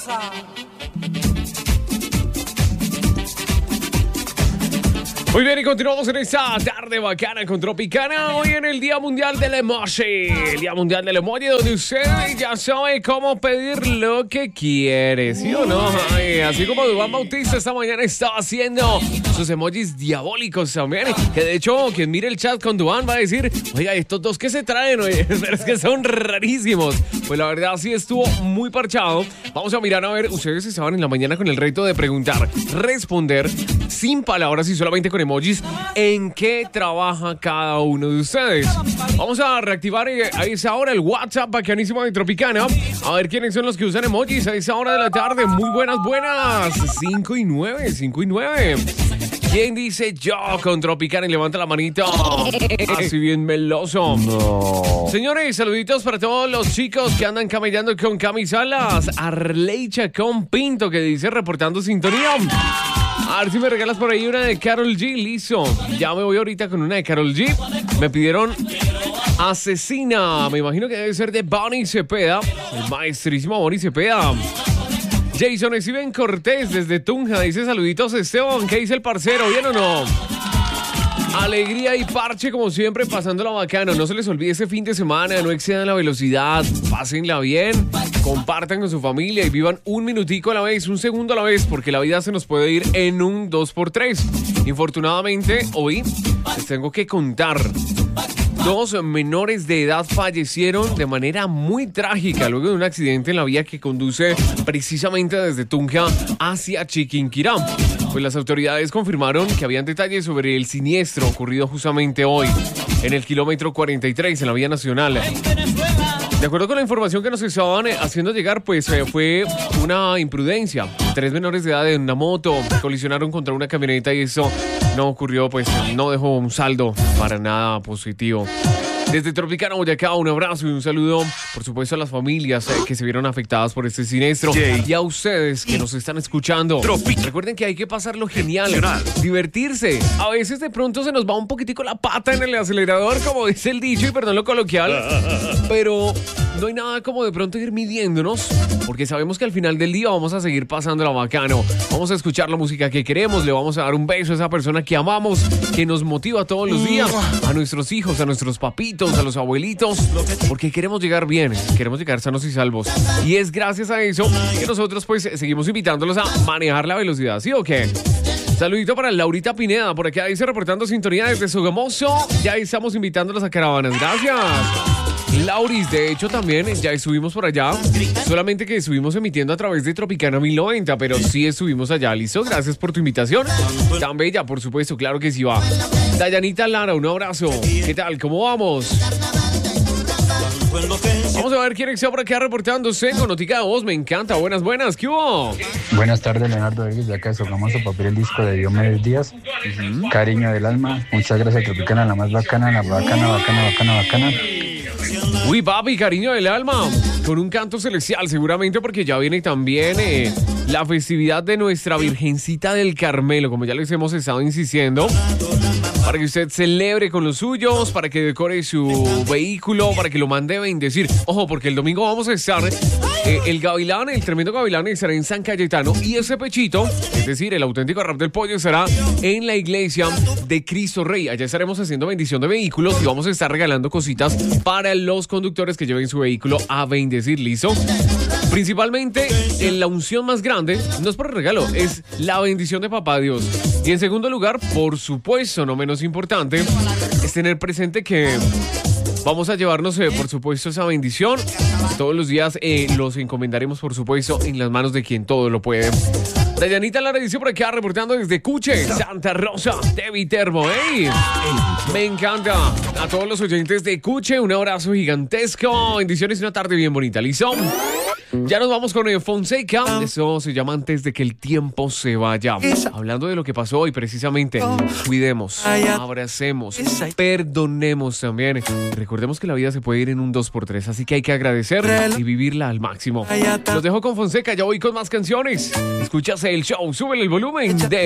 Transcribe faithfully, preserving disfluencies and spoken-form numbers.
Rosa. Muy bien, y continuamos en esta tarde bacana con Tropicana. Hoy en el Día Mundial del Emoji. El Día Mundial del Emoji, donde usted ya sabe cómo pedir lo que quiere, ¿sí o no? Ay, así como Duván Bautista esta mañana estaba haciendo sus emojis diabólicos también. Que de hecho, quien mire el chat con Duván va a decir: oiga, estos dos que se traen, oye, pero es que son rarísimos. Pues la verdad sí estuvo muy parchado. Vamos a mirar a ver, ustedes estaban en la mañana con el reto de preguntar, responder sin palabras y solamente con emojis, ¿en qué trabaja cada uno de ustedes? Vamos a reactivar a esa hora el WhatsApp bacanísimo de Tropicana. A ver quiénes son los que usan emojis a esa hora de la tarde. Muy buenas, buenas. cinco y nueve, cinco y nueve. ¿Quién dice yo con Tropicana y levanta la manita? Así bien meloso. No. Señores, saluditos para todos los chicos que andan camellando con camisalas. Arleicha con Pinto, que dice reportando sintonía. A ver si me regalas por ahí una de Karol G. Listo. Ya me voy ahorita con una de Karol G. Me pidieron Asesina. Me imagino que debe ser de Bonnie Cepeda. El maestrísimo Bonnie Cepeda. Jason Steven Cortés desde Tunja dice saluditos Esteban. ¿Qué dice el parcero? ¿Bien o no? Alegría y parche como siempre, pasándola bacano. No se les olvide ese fin de semana, no excedan la velocidad, pásenla bien, compartan con su familia y vivan un minutico a la vez, un segundo a la vez, porque la vida se nos puede ir en un dos por tres. Infortunadamente, hoy les tengo que contar. Dos menores de edad fallecieron de manera muy trágica luego de un accidente en la vía que conduce precisamente desde Tunja hacia Chiquinquirá. Pues las autoridades confirmaron que habían detalles sobre el siniestro ocurrido justamente hoy en el kilómetro cuarenta y tres en la vía nacional. De acuerdo con la información que nos estaban haciendo llegar, pues eh, fue una imprudencia. Tres menores de edad en una moto colisionaron contra una camioneta y eso no ocurrió, pues no dejó un saldo para nada positivo. Desde Tropicana, Boyacá, un abrazo y un saludo, por supuesto, a las familias eh, que se vieron afectadas por este siniestro. Jay. Y a ustedes que nos están escuchando. Tropic. Recuerden que hay que pasarlo genial, divertirse. A veces de pronto se nos va un poquitico la pata en el acelerador, como dice el dicho, y perdón lo coloquial. Pero no hay nada como de pronto ir midiéndonos, porque sabemos que al final del día vamos a seguir pasándola bacano. Vamos a escuchar la música que queremos, le vamos a dar un beso a esa persona que amamos, que nos motiva todos los días, a nuestros hijos, a nuestros papitos, a los abuelitos, porque queremos llegar bien, queremos llegar sanos y salvos. Y es gracias a eso que nosotros pues seguimos invitándolos a manejar la velocidad, ¿sí o qué? Saludito para Laurita Pineda, por acá dice reportando sintonía desde Sogamoso. Ya estamos invitándolos a caravanas, gracias. Lauris, de hecho también ya estuvimos por allá, solamente que estuvimos emitiendo a través de Tropicana mil noventa, pero sí estuvimos allá, listo, gracias por tu invitación, tan bella, por supuesto, claro que sí va. Dayanita Lara, un abrazo, ¿qué tal? ¿Cómo vamos? Vamos a ver quién está por acá reportándose con notica de voz, me encanta, buenas, buenas, ¿qué hubo? Buenas tardes, Leonardo Rodríguez, de acá de Sogamoso, para pedir el disco de Diomedes Díaz, uh-huh. Cariño del alma, muchas gracias Tropicana, la más bacana, la bacana, bacana, bacana, bacana. Uy, papi, cariño del alma, con un canto celestial seguramente porque ya viene también eh, la festividad de nuestra Virgencita del Carmelo, como ya les hemos estado insistiendo, para que usted celebre con los suyos, para que decore su vehículo, para que lo mande a bendecir. Ojo, porque el domingo vamos a estar, eh, el Gavilán, el tremendo Gavilán estará en San Cayetano y ese pechito, es decir, el auténtico rap del pollo estará en la iglesia de Cristo Rey. Allá estaremos haciendo bendición de vehículos y vamos a estar regalando cositas para los conductores que lleven su vehículo a bendecir, ¿listo? Principalmente en la unción más grande, no es por el regalo, es la bendición de Papá Dios. Y en segundo lugar, por supuesto, no menos importante, es tener presente que vamos a llevarnos, eh, por supuesto, esa bendición. Todos los días eh, los encomendaremos, por supuesto, en las manos de quien todo lo puede. Dayanita Lara dice por acá, reportando desde Cuche, Santa Rosa de Viterbo. ¡Ey! Me encanta. A todos los oyentes de Cuche, un abrazo gigantesco. Bendiciones y una tarde bien bonita. ¿Listo? Ya nos vamos con eh, Fonseca. Eso se llama Antes de que el tiempo se vaya. Hablando de lo que pasó hoy, precisamente, cuidemos, abracemos, perdonemos también. Recordemos que la vida se puede ir en un dos por tres, así que hay que agradecer y vivirla al máximo. Los dejo con Fonseca, ya voy con más canciones. Escuchas el show, súbele el volumen de